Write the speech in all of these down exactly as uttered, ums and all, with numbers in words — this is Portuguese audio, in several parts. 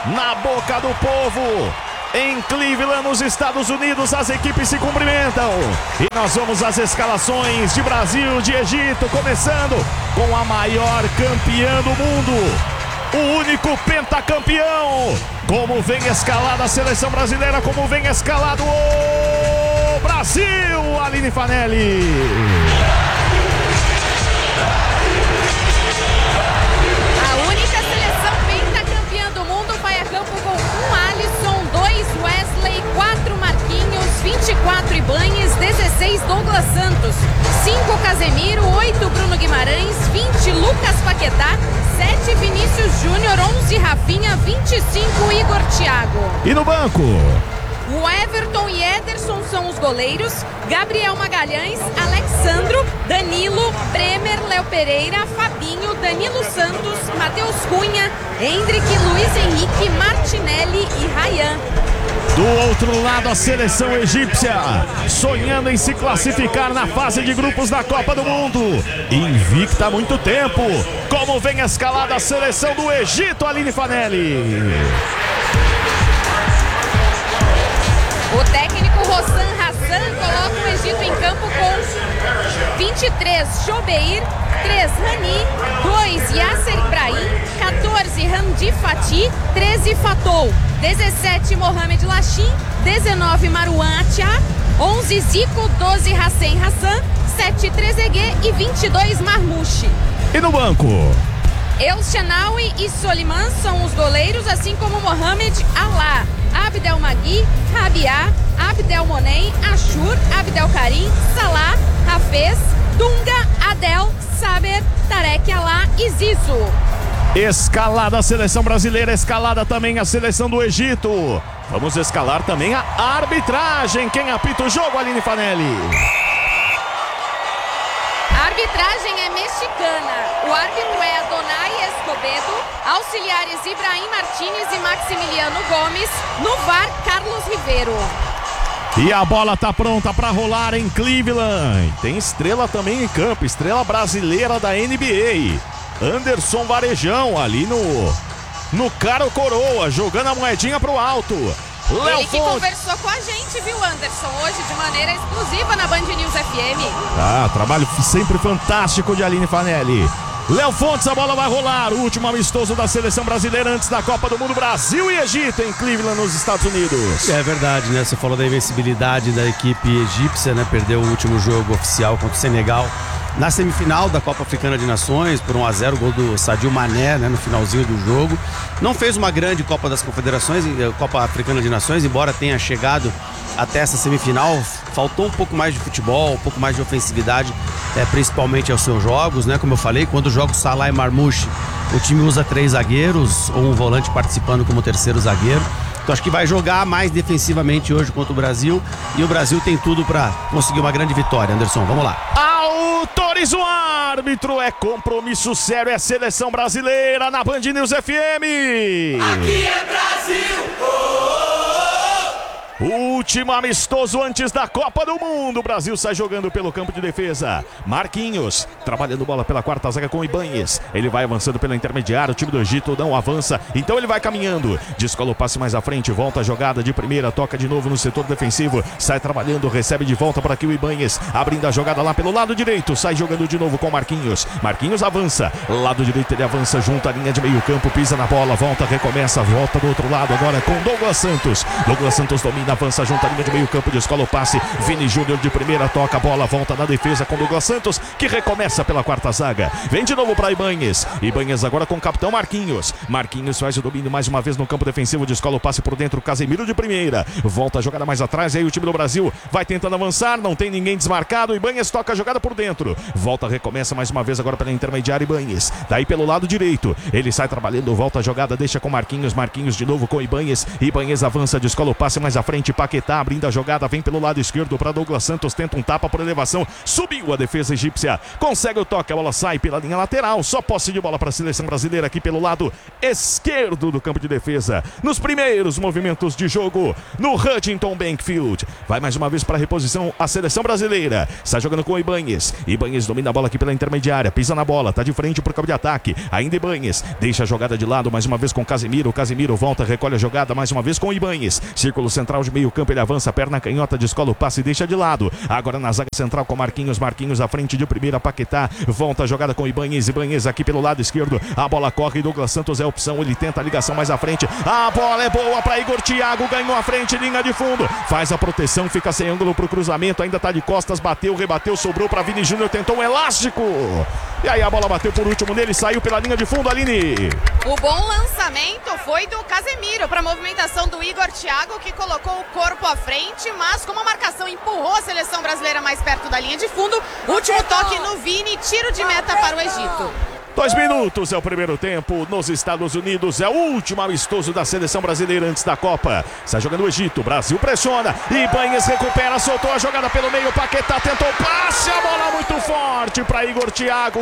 na boca do povo. Em Cleveland, nos Estados Unidos, as equipes se cumprimentam. E nós vamos às escalações de Brasil, de Egito, começando com a maior campeã do mundo, o único pentacampeão. Como vem escalada a seleção brasileira, como vem escalado o Brasil, Aline Fanelli. A única seleção pentacampeã do mundo vai a campo com um Alisson, dois Wesley, quatro Marquinhos, vinte e quatro Ibañez, dezesseis Douglas Santos, cinco Casemiro, oito Bruno Guimarães, vinte Lucas Paquetá, sete Vinícius Júnior, onze Rafinha, vinte e cinco Igor Thiago. E no banco? O Everton e Ederson são os goleiros, Gabriel Magalhães, Alexandro, Danilo, Bremer, Léo Pereira, Fabinho, Danilo Santos, Matheus Cunha, Hendrick, Luiz Henrique, Martinelli e Ryan. Do outro lado, a seleção egípcia, sonhando em se classificar na fase de grupos da Copa do Mundo. Invicta há muito tempo. Como vem escalada a seleção do Egito, Aline Fanelli? O técnico Rossan Hassan coloca o Egito em campo com vinte e três Chobeir, três Rani, dois Yasser Ibrahim, quatorze Hamdi Fatih, treze Fatou, dezessete Mohamed Lachin, dezenove Marouane Atia, onze Zico, doze Hassen Hassan, sete Trezeguet e vinte e dois Marmouche. E no banco? El Shenawi e Soliman são os goleiros, assim como Mohamed Alá, Abdel Magui, Rabiá, Abdel Monem, Ashur, Abdel Karim, Salah, Hafez, Dunga, Adel, Saber, Tarek Alá e Zizo. Escalada a seleção brasileira, escalada também a seleção do Egito. Vamos escalar também a arbitragem. Quem apita o jogo, Aline Fanelli? A arbitragem é mexicana. O árbitro é Adonai Escobedo, auxiliares Ibrahim Martínez e Maximiliano Gomes, no V A R Carlos Ribeiro. E a bola tá pronta para rolar em Cleveland. Tem estrela também em campo, estrela brasileira da N B A. Anderson Varejão ali no, no Caro Coroa, jogando a moedinha pro alto. Ele que conversou com a gente, viu, Anderson, hoje de maneira exclusiva na Band News F M. Ah, trabalho sempre fantástico de Aline Fanelli. Léo Fontes, a bola vai rolar. O último amistoso da seleção brasileira antes da Copa do Mundo, Brasil e Egito em Cleveland, nos Estados Unidos. É verdade, né? Você falou da invencibilidade da equipe egípcia, né? Perdeu o último jogo oficial contra o Senegal na semifinal da Copa Africana de Nações por um a zero, gol do Sadio Mané, né, no finalzinho do jogo. Não fez uma grande Copa das Confederações, Copa Africana de Nações, embora tenha chegado até essa semifinal. Faltou um pouco mais de futebol, um pouco mais de ofensividade, é, principalmente aos seus jogos, né? Como eu falei, quando joga o Salah e Marmouche, o time usa três zagueiros ou um volante participando como terceiro zagueiro. Então acho que vai jogar mais defensivamente hoje contra o Brasil, e o Brasil tem tudo para conseguir uma grande vitória. Anderson, vamos lá. Autoriza o árbitro, é compromisso sério, é seleção brasileira na Band News F M. Aqui é Brasil! Oh, oh, oh. Último amistoso antes da Copa do Mundo. O Brasil sai jogando pelo campo de defesa. Marquinhos trabalhando bola pela quarta zaga com o Ibañez. Ele vai avançando pela intermediária. O time do Egito não avança, então ele vai caminhando. Descola o passe mais à frente, volta a jogada de primeira, toca de novo no setor defensivo. Sai trabalhando, recebe de volta para aqui o Ibañez, abrindo a jogada lá pelo lado direito. Sai jogando de novo com Marquinhos. Marquinhos avança, lado direito ele avança junto à linha de meio campo, pisa na bola, volta, recomeça, volta do outro lado agora com Douglas Santos. Douglas Santos domina, avança junto à linha de meio campo, descola o passe. Vini Júnior de primeira, toca a bola, volta na defesa com Douglas Santos, que recomeça pela quarta zaga. Vem de novo para Ibañez. Ibañez agora com o capitão Marquinhos. Marquinhos faz o domínio mais uma vez no campo defensivo, descola o passe por dentro, Casemiro de primeira. Volta a jogada mais atrás, e aí o time do Brasil vai tentando avançar, não tem ninguém desmarcado. Ibañez toca a jogada por dentro. Volta, recomeça mais uma vez agora pela intermediária Ibañez. Daí pelo lado direito, ele sai trabalhando, volta a jogada, deixa com Marquinhos. Marquinhos de novo com Ibañez. Ibañez avança, descola o passe mais à frente. frente, Paquetá abrindo a jogada, vem pelo lado esquerdo para Douglas Santos, tenta um tapa por elevação, subiu a defesa egípcia, consegue o toque, a bola sai pela linha lateral, só posse de bola para a seleção brasileira aqui pelo lado esquerdo do campo de defesa, nos primeiros movimentos de jogo, no Huntington Bank Field. Vai mais uma vez para a reposição a seleção brasileira, está jogando com o Ibanez, Ibanez domina a bola aqui pela intermediária, pisa na bola, tá de frente pro campo de ataque, ainda Ibanez, deixa a jogada de lado mais uma vez com Casemiro, Casemiro volta, recolhe a jogada mais uma vez com o Ibanez, círculo central de meio campo, ele avança, perna canhota, descola o passe e deixa de lado, agora na zaga central com Marquinhos, Marquinhos à frente de primeira, Paquetá, volta a jogada com o Ibanez, Ibanez aqui pelo lado esquerdo, a bola corre, Douglas Santos é a opção, ele tenta a ligação mais à frente, a bola é boa para Igor Thiago, ganhou a frente, linha de fundo, faz a proteção, fica sem ângulo pro cruzamento, ainda tá de costas, bateu, rebateu, sobrou para Vini Júnior, tentou um elástico, e aí a bola bateu por último nele, saiu pela linha de fundo, Aline. O bom lançamento foi do Casemiro para a movimentação do Igor Thiago, que colocou o corpo à frente, mas como a marcação empurrou a seleção brasileira mais perto da linha de fundo, último toque no Vini, tiro de meta para o Egito. Dois minutos é o primeiro tempo nos Estados Unidos, é o último amistoso da seleção brasileira antes da Copa. Está jogando o Egito, Brasil pressiona, Ibanez recupera, soltou a jogada pelo meio, Paquetá tentou passe, a bola muito forte para Igor Thiago.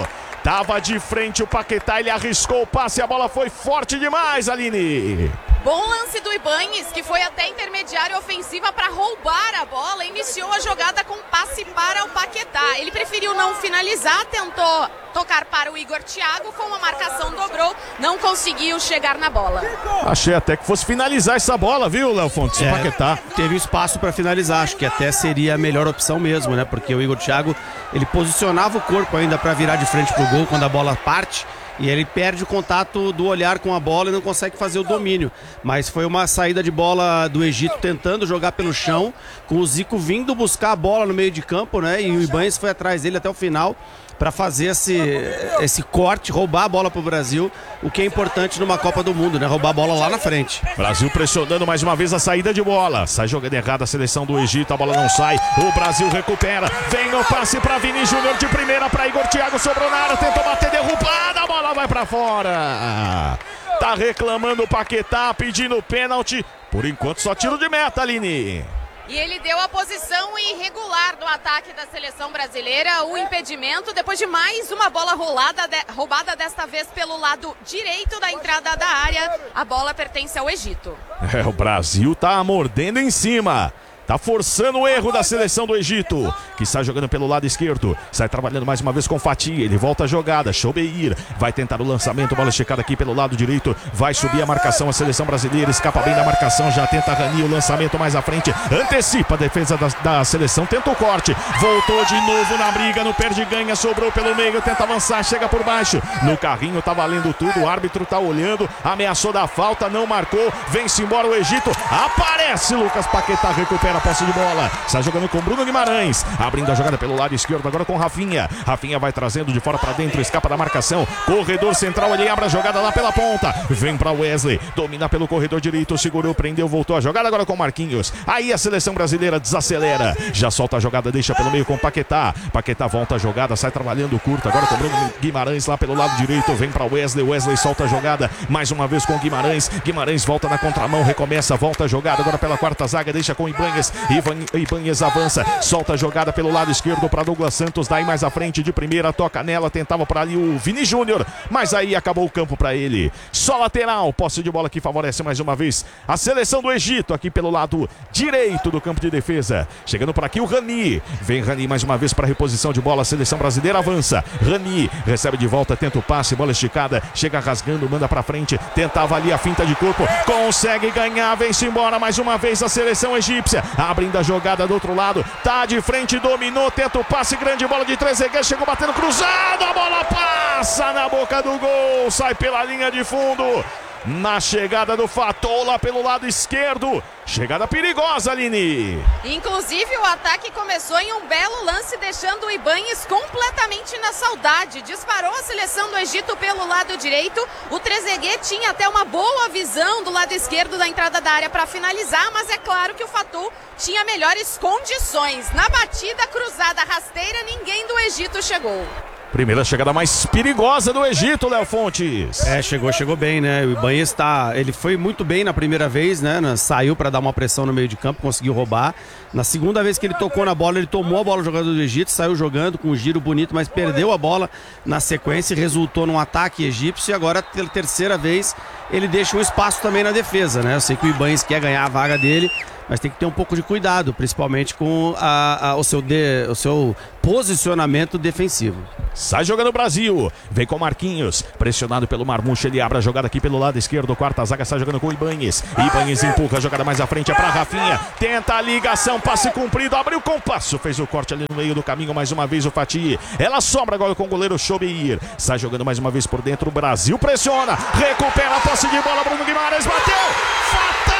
Tava de frente o Paquetá, ele arriscou o passe, a bola foi forte demais, Aline. Bom lance do Ibanez, que foi até intermediária ofensiva para roubar a bola, iniciou a jogada com passe para o Paquetá. Ele preferiu não finalizar, tentou tocar para o Igor Thiago, como a marcação dobrou, não conseguiu chegar na bola. Achei até que fosse finalizar essa bola, viu, Léo Fontes? É, o Paquetá teve espaço para finalizar, acho que até seria a melhor opção mesmo, né? Porque o Igor Thiago, ele posicionava o corpo ainda para virar de frente pro gol quando a bola parte. E ele perde o contato do olhar com a bola e não consegue fazer o domínio. Mas foi uma saída de bola do Egito tentando jogar pelo chão, com o Zico vindo buscar a bola no meio de campo, né? E o Ibanez foi atrás dele até o final para fazer esse, esse corte, roubar a bola pro Brasil, o que é importante numa Copa do Mundo, né? Roubar a bola lá na frente. Brasil pressionando mais uma vez a saída de bola. Sai jogando errada a seleção do Egito, a bola não sai. O Brasil recupera. Vem o passe para Vini Júnior de primeira para Igor Thiago, sobrou na área, tentou bater, derrubada, a bola vai para fora. Tá reclamando o Paquetá, pedindo pênalti. Por enquanto só tiro de meta, Aline. E ele deu a posição irregular do ataque da seleção brasileira, o impedimento, depois de mais uma bola rolada, de, roubada desta vez pelo lado direito da entrada da área. A bola pertence ao Egito. É, o Brasil tá mordendo em cima. Tá forçando o erro da seleção do Egito, que está jogando pelo lado esquerdo. Sai trabalhando mais uma vez com Fatih. Ele volta a jogada. Chobeir vai tentar o lançamento. Bola checada aqui pelo lado direito. Vai subir a marcação a seleção brasileira. Escapa bem da marcação. Já tenta Rani o lançamento mais à frente. Antecipa a defesa da, da seleção. Tenta o corte. Voltou de novo na briga. No perde-ganha. Sobrou pelo meio. Tenta avançar. Chega por baixo. No carrinho tá valendo tudo. O árbitro tá olhando. Ameaçou da falta. Não marcou. Vem-se embora o Egito. Aparece Lucas Paquetá. Recupera a posse de bola, está jogando com Bruno Guimarães, abrindo a jogada pelo lado esquerdo, agora com Rafinha, Rafinha vai trazendo de fora para dentro, escapa da marcação, corredor central, ele abre a jogada lá pela ponta, vem para Wesley, domina pelo corredor direito, segurou, prendeu, voltou a jogada agora com Marquinhos, aí a seleção brasileira desacelera, já solta a jogada, deixa pelo meio com Paquetá, Paquetá volta a jogada, sai trabalhando curto, agora com Bruno Guimarães lá pelo lado direito, vem para Wesley, Wesley solta a jogada, mais uma vez com Guimarães, Guimarães volta na contramão, recomeça, volta a jogada, agora pela quarta zaga, deixa com Ibanez, Ivan, Ibanez avança, solta a jogada pelo lado esquerdo para Douglas Santos, daí mais à frente de primeira, toca nela, tentava para ali o Vini Júnior, mas aí acabou o campo para ele, só lateral, posse de bola que favorece mais uma vez a seleção do Egito, aqui pelo lado direito do campo de defesa, chegando por aqui o Rani, vem Rani mais uma vez para reposição de bola, a seleção brasileira avança, Rani recebe de volta, tenta o passe, bola esticada, chega rasgando, manda para frente, tentava ali a finta de corpo, consegue ganhar, vem-se embora mais uma vez a seleção egípcia, abrindo a jogada do outro lado, tá de frente, dominou, tenta o passe, grande bola de Trezeguet, chegou batendo cruzado, a bola passa na boca do gol, sai pela linha de fundo, na chegada do Fatola pelo lado esquerdo, chegada perigosa, Aline. Inclusive o ataque começou em um belo lance, deixando o Ibanez completamente na saudade, disparou a seleção do Egito pelo lado direito, o Trezeguet tinha até uma boa visão do lado esquerdo da entrada da área para finalizar, mas é claro que o Fatou tinha melhores condições, na batida cruzada rasteira ninguém do Egito chegou. Primeira chegada mais perigosa do Egito, Léo Fontes. É, chegou, chegou bem, né? O Ibanez tá, ele foi muito bem na primeira vez, né? Saiu para dar uma pressão no meio de campo, conseguiu roubar. Na segunda vez que ele tocou na bola, ele tomou a bola do jogador do Egito, saiu jogando com um giro bonito, mas perdeu a bola na sequência e resultou num ataque egípcio. E agora, pela terceira vez, ele deixa um espaço também na defesa, né? Eu sei que o Ibanez quer ganhar a vaga dele, mas tem que ter um pouco de cuidado, principalmente com a, a, o, seu de, o seu posicionamento defensivo. Sai jogando o Brasil, vem com Marquinhos, pressionado pelo Marmucha, ele abre a jogada aqui pelo lado esquerdo, quarta zaga sai jogando com o Ibanez. Ibanez empurra a jogada mais à frente, é pra Rafinha, tenta a ligação, passe cumprido, abriu com passo, fez o corte ali no meio do caminho, mais uma vez o Fatih, ela sobra agora com o goleiro Chobeir, sai jogando mais uma vez por dentro, o Brasil pressiona, recupera a posse de bola, Bruno Guimarães bateu,